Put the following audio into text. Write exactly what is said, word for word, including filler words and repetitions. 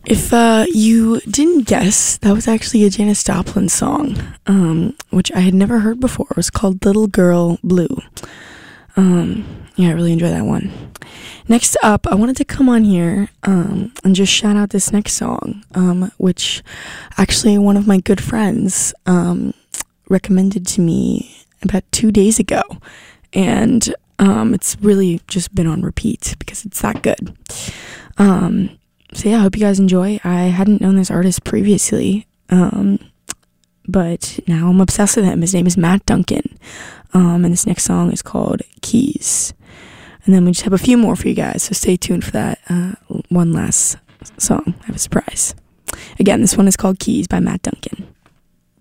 If uh, you didn't guess, that was actually a Janis Joplin song, um, which I had never heard before. It was called Little Girl Blue. Um, yeah, I really enjoy that one. Next up, I wanted to come on here um, and just shout out this next song, um, which actually one of my good friends um, recommended to me about two days ago. And um, it's really just been on repeat because it's that good. Um, so yeah, I hope you guys enjoy. I hadn't known this artist previously, um, but now I'm obsessed with him. His name is Matt Duncan, um, and this next song is called Keys. And then we just have a few more for you guys, so stay tuned for that. Uh, one last song. I have a surprise. Again, this one is called Keys by Matt Duncan.